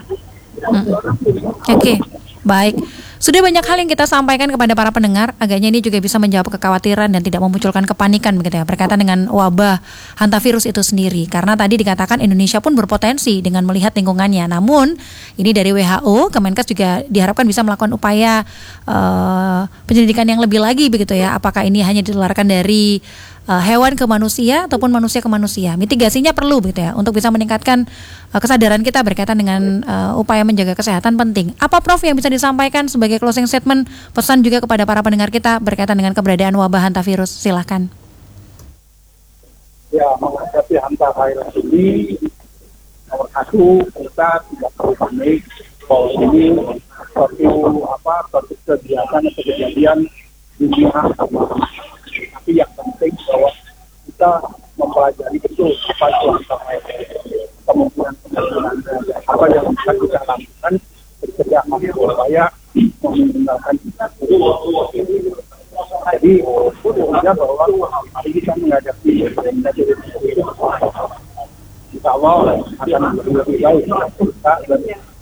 Oke, okay. Baik. Sudah banyak hal yang kita sampaikan kepada para pendengar. Agaknya ini juga bisa menjawab kekhawatiran dan tidak memunculkan kepanikan begitu ya, berkaitan dengan wabah hantavirus itu sendiri. Karena tadi dikatakan Indonesia pun berpotensi dengan melihat lingkungannya. Namun ini dari W H O, Kemenkes juga diharapkan bisa melakukan upaya uh, penyelidikan yang lebih lagi begitu ya. Apakah ini hanya ditularkan dari uh, hewan ke manusia ataupun manusia ke manusia? Mitigasinya perlu begitu ya, untuk bisa meningkatkan uh, kesadaran kita berkaitan dengan uh, upaya menjaga kesehatan penting. Apa Prof yang bisa disampaikan sebagai closing statement, pesan juga kepada para pendengar kita berkaitan dengan keberadaan wabah hantavirus? Silahkan. Ya, menghadapi hantavirus ini, nomor satu, kita tidak perlu panik bahwa ini suatu apa suatu kegiatan atau kejadian dunia. Tapi yang penting bahwa kita mempelajari betul apa itu hantavirus, kemungkinan kemungkinan apa yang bisa kita lakukan sejak supaya menggunakan kita. Jadi sebenarnya bahwa hari kita menghadapi insya Allah akan lebih baik kita dan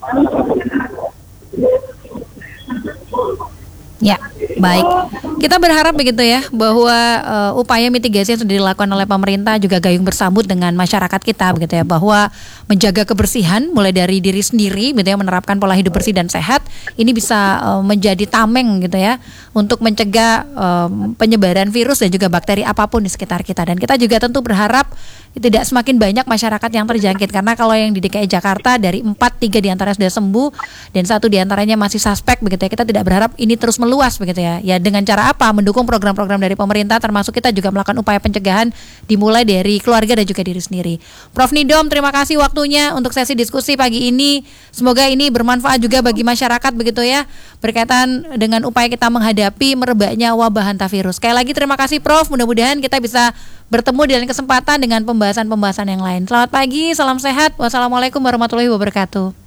ya, baik. Kita berharap begitu ya, bahwa uh, upaya mitigasi yang sudah dilakukan oleh pemerintah juga gayung bersambut dengan masyarakat kita begitu ya, bahwa menjaga kebersihan mulai dari diri sendiri begitu ya, menerapkan pola hidup bersih dan sehat ini bisa uh, menjadi tameng gitu ya, untuk mencegah um, penyebaran virus dan juga bakteri apapun di sekitar kita. Dan kita juga tentu berharap tidak semakin banyak masyarakat yang terjangkit, karena kalau yang di D K I Jakarta dari empat, tiga diantaranya sudah sembuh dan satu diantaranya masih suspek begitu ya, kita tidak berharap ini terus meluas begitu ya. Ya dengan cara apa? Mendukung program-program dari pemerintah, termasuk kita juga melakukan upaya pencegahan dimulai dari keluarga dan juga diri sendiri. Prof Nidom, terima kasih waktunya untuk sesi diskusi pagi ini. Semoga ini bermanfaat juga bagi masyarakat begitu ya, berkaitan dengan upaya kita menghadapi merebaknya wabah hantavirus. Sekali lagi terima kasih Prof, mudah-mudahan kita bisa bertemu di lain kesempatan dengan pembahasan-pembahasan yang lain. Selamat pagi, salam sehat. Wassalamualaikum warahmatullahi wabarakatuh.